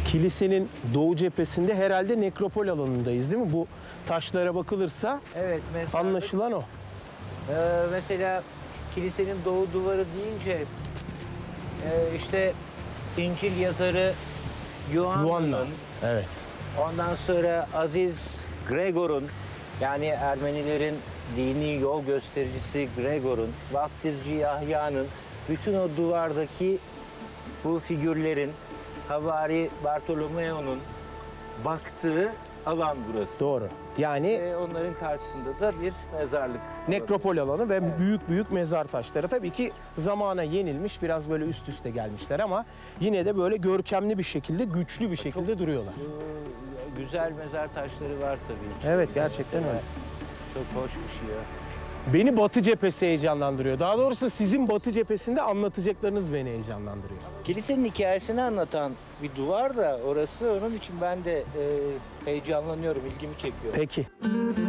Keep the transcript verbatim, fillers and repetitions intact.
Kilisenin doğu cephesinde herhalde nekropol alanındayız değil mi? Bu taşlara bakılırsa Evet, mezarlık. anlaşılan o. Ee, mesela kilisenin doğu duvarı deyince e, işte İncil yazarı Yuhanna. Yuhanna'nın, Evet. ondan sonra Aziz Gregor'un, yani Ermenilerin dini yol göstericisi Gregor'un, vaftizci Yahya'nın, bütün o duvardaki bu figürlerin, Havari Bartolomeo'nun baktığı alan burası. Doğru. Yani Ve onların karşısında da bir mezarlık. nekropol alanı ve Evet. büyük büyük mezar taşları. Tabii ki zamana yenilmiş, biraz böyle üst üste gelmişler ama yine de böyle görkemli bir şekilde, güçlü bir şekilde duruyorlar. Ee, Güzel mezar taşları var tabii. içinde. Evet, gerçekten Mesela öyle. Çok hoş bir şey ya. Beni Batı cephesi heyecanlandırıyor. Daha doğrusu sizin Batı cephesinde anlatacaklarınız beni heyecanlandırıyor. Kilisenin hikayesini anlatan bir duvar da orası. Onun için ben de e, heyecanlanıyorum, ilgimi çekiyor. Peki.